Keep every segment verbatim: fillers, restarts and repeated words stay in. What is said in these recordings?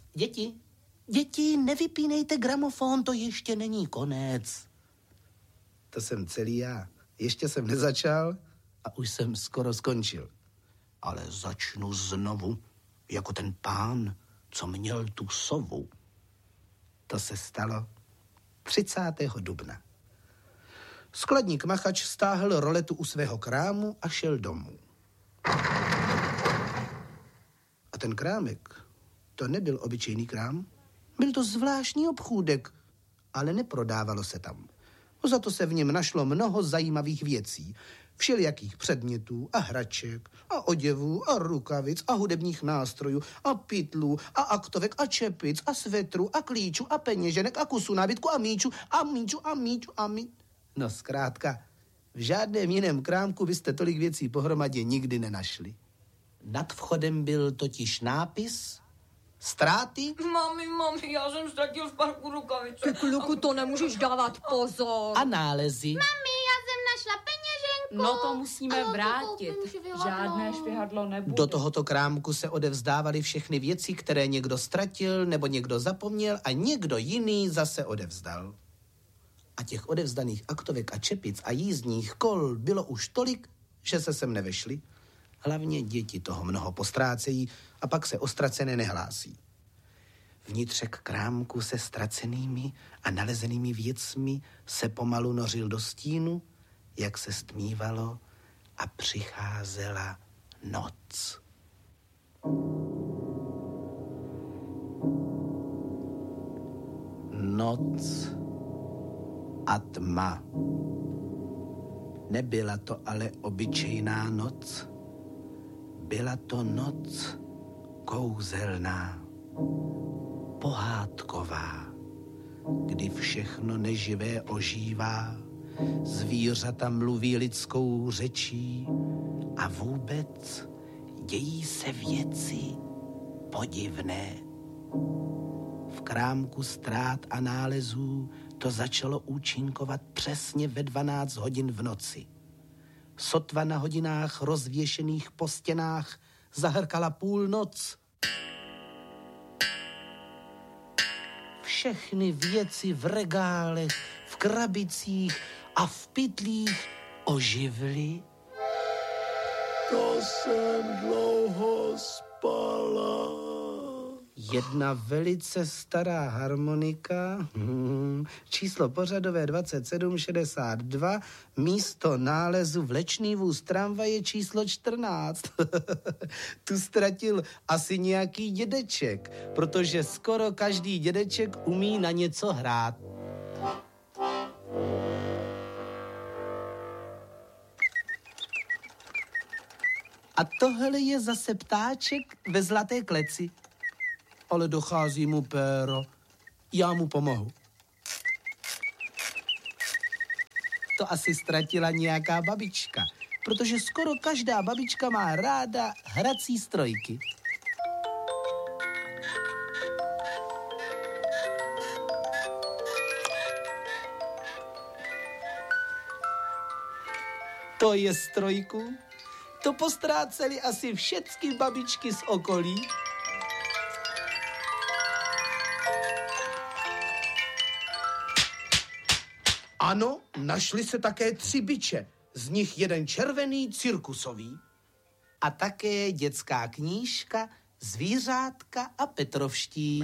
Děti, děti, nevypínejte gramofon, to ještě není konec. To jsem celý já. Ještě jsem nezačal a už jsem skoro skončil. Ale začnu znovu, jako ten pán, co měl tu sovu. To se stalo třicátého dubna. Skladník Machač stáhl roletu u svého krámu a šel domů. A ten krámek, to nebyl obyčejný krám, byl to zvláštní obchůdek, ale neprodávalo se tam. Za to se v něm našlo mnoho zajímavých věcí, všelijakých předmětů a hraček a oděvů a rukavic a hudebních nástrojů a pytlů a aktovek a čepic a svetru a klíčů a peněženek a kusů nábytku a míčů a míčů a míčů a míčů. No zkrátka, v žádném jiném krámku byste tolik věcí pohromadě nikdy nenašli. Nad vchodem byl totiž nápis ztráty. Mami, mami, já jsem ztratil v parku rukavice. Ty kluku, to nemůžeš dávat pozor. A nálezy. Mami, já jsem našla peněženku. No to musíme Ano, vrátit. to švihadlo. Žádné švihadlo nebude. Do tohoto krámku se odevzdávaly všechny věci, které někdo ztratil nebo někdo zapomněl a někdo jiný zase odevzdal. A těch odevzdaných aktovek a čepic a jízdních kol bylo už tolik, že se sem nevešli. Hlavně děti toho mnoho postrácejí a pak se o ztracené nehlásí. Vnitřek krámku se ztracenými a nalezenými věcmi se pomalu nořil do stínu, jak se stmívalo a přicházela noc. Noc a tma. Nebyla to ale obyčejná noc. Byla to noc kouzelná, pohádková, kdy všechno neživé ožívá, zvířata mluví lidskou řečí a vůbec dějí se věci podivné. V krámku ztrát a nálezů to začalo účinkovat přesně ve dvanáct hodin v noci. Sotva na hodinách rozvěšených po stěnách zahrkala půlnoc. Všechny věci v regálech, v krabicích a v pytlích oživly. To jsem dlouho spala. Jedna velice stará harmonika, hmm, číslo pořadové dvacet sedm šedesát dva, místo nálezu vlečný vůz tramvaje číslo čtrnáct. Tu ztratil asi nějaký dědeček, protože skoro každý dědeček umí na něco hrát. A tohle je zase ptáček ve zlaté kleci. Ale dochází mu péro. Já mu pomohu. To asi ztratila nějaká babička, protože skoro každá babička má ráda hrací strojky. To je strojku. To postráceli asi všechny babičky z okolí. Ano, našli se také tři biče, z nich jeden červený cirkusový a také dětská knížka, zvířátka a petrovští.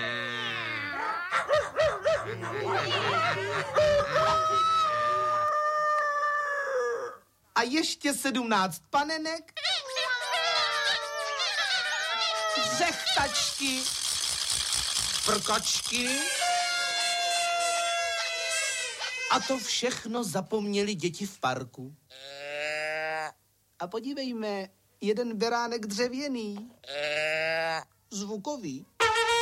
A ještě sedmnáct panenek, řechtačky, prkačky. A to všechno zapomněli děti v parku. A podívejme, jeden beránek dřevěný, zvukový.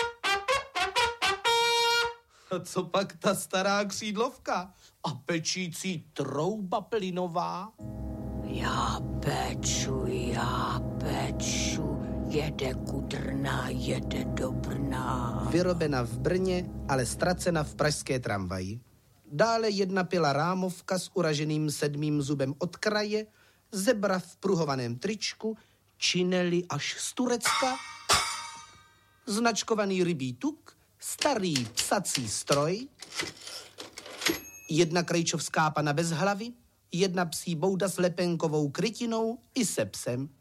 A co pak ta stará křídlovka a pečící trouba plynová? Já peču, já peču, jede kudrná, jede do Brna. Vyrobena v Brně, ale ztracena v pražské tramvaji. Dále jedna pila rámovka s uraženým sedmým zubem od kraje, zebra v pruhovaném tričku, činely až z Turecka, značkovaný rybí tuk, starý psací stroj, jedna krejčovská pana bez hlavy, jedna psí bouda s lepenkovou krytinou i se psem.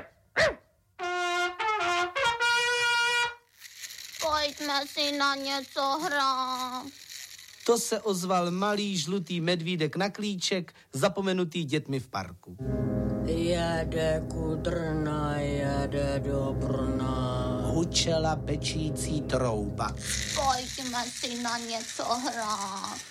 Pojďme si na něco hrát. To se ozval malý žlutý medvídek na klíček, zapomenutý dětmi v parku. Jede kudrna, jede do Brna. Hučela pečící trouba. Pojďme si na něco hrát.